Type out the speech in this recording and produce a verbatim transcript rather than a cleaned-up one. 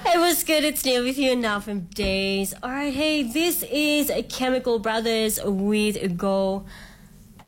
Hey, what's good? It's Neil with you now from Days. Alright, hey, this is Chemical Brothers with Go.